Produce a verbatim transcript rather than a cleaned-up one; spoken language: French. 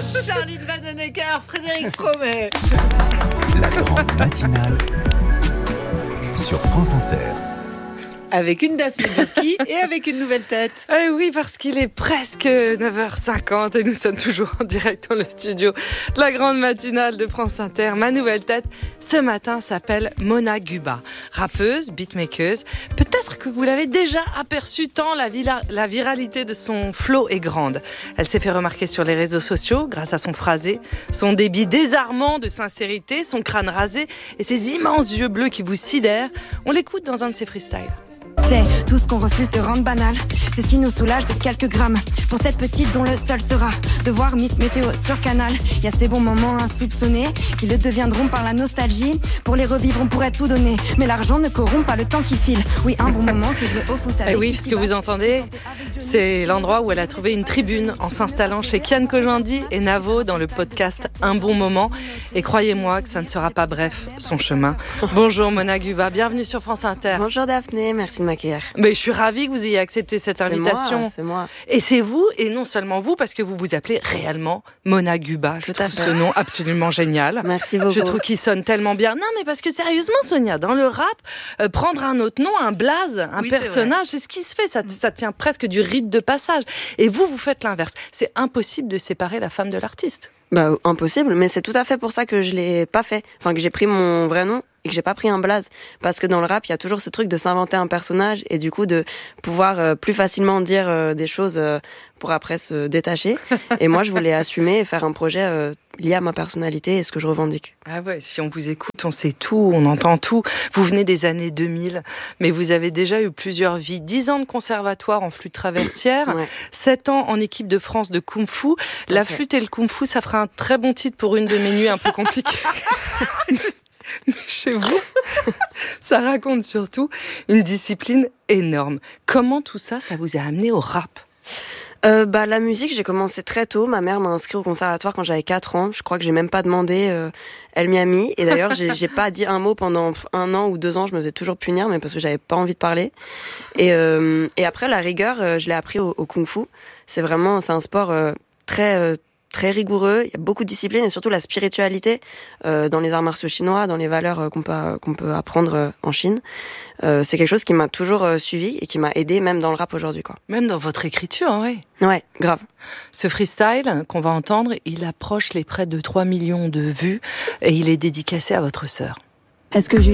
Charline Vanhoenacker, Frédéric Fromet. La grande matinale sur France Inter. Avec une Daphné Burki et avec une nouvelle tête. Eh oui, parce qu'il est presque neuf heures cinquante et nous sommes toujours en direct dans le studio de la grande matinale de France Inter. Ma nouvelle tête, ce matin, s'appelle Mona Guba. Rappeuse, beatmakeuse. Peut-être que vous l'avez déjà aperçue tant la, vira- la viralité de son flow est grande. Elle s'est fait remarquer sur les réseaux sociaux grâce à son phrasé, son débit désarmant de sincérité, son crâne rasé et ses immenses yeux bleus qui vous sidèrent. On l'écoute dans un de ses freestyles. C'est tout ce qu'on refuse de rendre banal. C'est ce qui nous soulage de quelques grammes. Pour cette petite dont le seul sera de voir Miss Météo sur Canal. Il y a ces bons moments insoupçonnés qui le deviendront par la nostalgie. Pour les revivre, on pourrait tout donner. Mais l'argent ne corrompt pas le temps qui file. Oui, un bon moment, c'est jouer au foot avec. Et oui, ce que vous entendez, c'est l'endroit où elle a trouvé une tribune en s'installant chez Kian Kojandi et Navo dans le podcast Un bon moment. Et croyez-moi que ça ne sera pas bref, son chemin. Bonjour Mona Guba, bienvenue sur France Inter. Bonjour Daphné, merci de m'accueillir. Mais je suis ravie que vous ayez accepté cette c'est invitation. Moi, c'est moi. Et c'est vous, et non seulement vous, parce que vous vous appelez réellement Mona Guba. Je Tout à trouve fait. ce nom absolument génial. Merci beaucoup. Je trouve qu'il sonne tellement bien. Non, mais parce que sérieusement, Sonia, dans le rap, euh, prendre un autre nom, un blaze, un Oui, c'est personnage, c'est, c'est ce qui se fait. Ça, ça tient presque du rite de passage. Et vous, vous faites l'inverse. C'est impossible de séparer la femme de l'artiste. Bah, impossible, mais c'est tout à fait pour ça que je l'ai pas fait. Enfin, que j'ai pris mon vrai nom et que j'ai pas pris un blaze. Parce que dans le rap, il y a toujours ce truc de s'inventer un personnage et du coup de pouvoir euh, plus facilement dire euh, des choses euh, pour après se détacher. Et moi, je voulais assumer et faire un projet euh, lié à ma personnalité et ce que je revendique. Ah ouais, si on vous écoute, on sait tout, on entend tout. Vous venez des années deux mille, mais vous avez déjà eu plusieurs vies. dix ans de conservatoire en flûte traversière, Ouais. sept ans en équipe de France de Kung-Fu. La fait. flûte et le Kung-Fu, ça fera un très bon titre pour une de mes nuits un peu compliquées. Mais chez vous, ça raconte surtout une discipline énorme. Comment tout ça, ça vous a amené au rap ? Euh, bah, la musique, j'ai commencé très tôt. Ma mère m'a inscrit au conservatoire quand j'avais quatre ans. Je crois que j'ai même pas demandé. Euh, elle m'y a mis. Et d'ailleurs, j'ai, j'ai pas dit un mot pendant un an ou deux ans. Je me faisais toujours punir, mais parce que j'avais pas envie de parler. Et, euh, et après, la rigueur, euh, je l'ai appris au, au kung-fu. C'est vraiment, c'est un sport euh, très, euh, très rigoureux. Il y a beaucoup de discipline et surtout la spiritualité euh, dans les arts martiaux chinois, dans les valeurs euh, qu'on peut, qu'on peut apprendre euh, en Chine. Euh, c'est quelque chose qui m'a toujours euh, suivi et qui m'a aidé même dans le rap aujourd'hui, quoi. Même dans votre écriture, oui. Ouais, grave. Ce freestyle qu'on va entendre, il approche les près de trois millions de vues et il est dédicacé à votre sœur. Est-ce que je